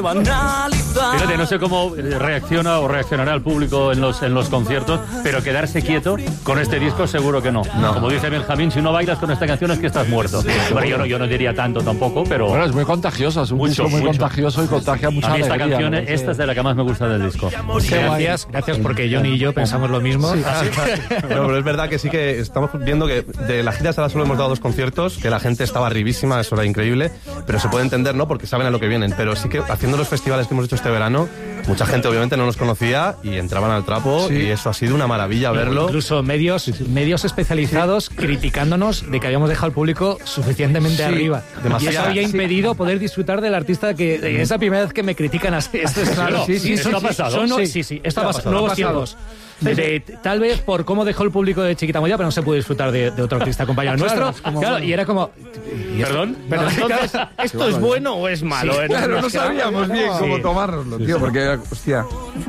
Fíjate, no sé cómo reacciona o reaccionará el público en los conciertos, pero quedarse quieto con este disco seguro que no. Como dice Benjamín, si no bailas con esta canción es que estás muerto. Bueno, yo no diría tanto tampoco, pero... Bueno, es muy contagioso, es un disco muy contagioso y contagia mucha alegría. A mí esta canción, esta es de la que más me gusta del disco. Gracias porque Johnny y yo pensamos lo mismo. Sí. Pero es verdad que sí que estamos viendo que de la gira hasta solo hemos dado 2 conciertos, que la gente estaba arribísima, eso era increíble, pero se puede entender, ¿no? Porque saben a lo que vienen. Pero sí que haciendo los festivales que hemos hecho este verano, mucha gente obviamente no nos conocía y entraban al trapo y eso ha sido una maravilla verlo. Incluso medios especializados criticándonos de que habíamos dejado al público suficientemente arriba. Demasiado. Y eso había impedido poder disfrutar del artista que es la primera vez que me critican así. Esto es claro. Esto ha pasado. Esto ha pasado. Nuevos tiempos. Tal vez por cómo dejó el público de Chiquita Moya, pero no se puede disfrutar de otro artista compañero nuestro. Claro, y era como... ¿Perdón? Entonces, ¿esto es bueno o es malo? Claro, no sabíamos bien cómo tomárnoslo, tío, porque, hostia...